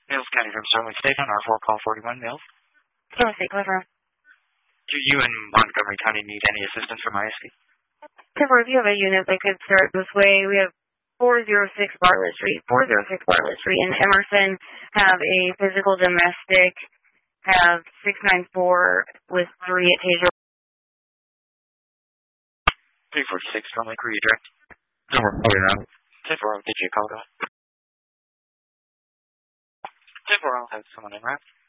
Mills County from Sterling State on our 4 call 41, Mills. Sterling State, confirm. Do you and Montgomery County need any assistance from ISP? Temporary, if you have a unit that could start this way, we have 406 Bartlett Street. 406 Bartlett Street in Emerson have a physical domestic, have 694 with 3 at Taser. 346 from Lake Redirect. Number 49. 10-4, did you call that? 10-4, I'll have someone in route.